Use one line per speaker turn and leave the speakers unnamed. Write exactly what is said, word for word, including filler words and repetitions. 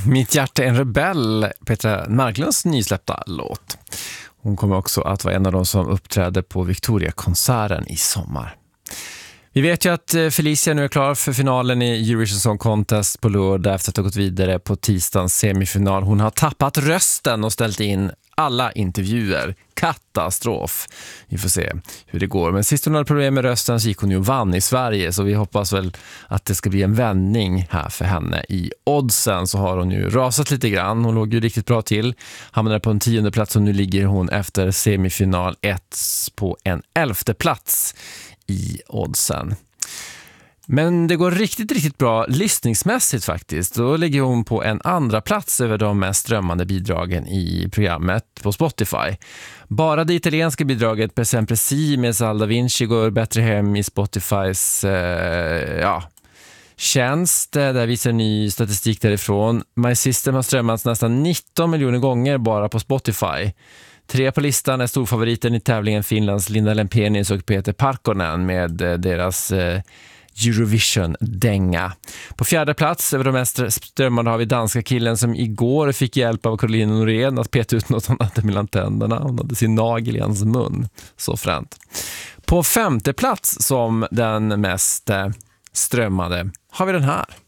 Mitt hjärta är en rebell, Petra Marklunds nysläppta låt. Hon kommer också att vara en av de som uppträder på Victoria-konserten i sommar. Vi vet ju att Felicia nu är klar för finalen i Eurovision Song Contest på lördag efter att ha gått vidare på tisdagens semifinal. Hon har tappat rösten och ställt in alla intervjuer. Katastrof. Vi får se hur det går. Men sist hon hade problem med rösten så gick hon ju och vann i Sverige. Så vi hoppas väl att det ska bli en vändning här för henne. I oddsen så har hon ju rasat lite grann. Hon låg ju riktigt bra till. Hamnade på en tionde plats och nu ligger hon efter semifinal ett på en elfte plats i oddsen. Men det går riktigt, riktigt bra lyssningsmässigt faktiskt. Då ligger hon på en andra plats över de mest strömmande bidragen i programmet på Spotify. Bara det italienska bidraget Per sempre si med Sal da Vinci går bättre hem i Spotifys eh, ja, tjänst. Där visar ny statistik därifrån. My System har strömmats nästan nitton miljoner gånger bara på Spotify. Tre på listan är storfavoriten i tävlingen Finlands Linda Lempenius och Peter Parkkonen med deras eh, Eurovision-dänga. På fjärde plats över de mest strömmande har vi danska killen som igår fick hjälp av Caroline Norén att peta ut något hon hade mellan tänderna. Hon hade sin nagel i hans mun. Så fränt. På femte plats som den mest strömmade har vi den här.